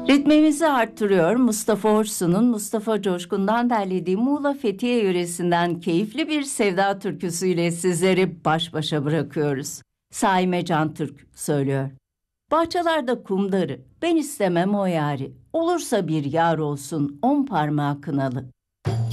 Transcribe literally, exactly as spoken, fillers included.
Ritmimizi arttırıyor. Mustafa Orsun'un Mustafa Coşkun'dan derlediği Muğla Fethiye yöresinden keyifli bir sevda türküsüyle sizleri baş başa bırakıyoruz. Saime Can Türk söylüyor. Bahçelerde kumdarı, ben istemem o yari. Olursa bir yar olsun on parmağı kınalı.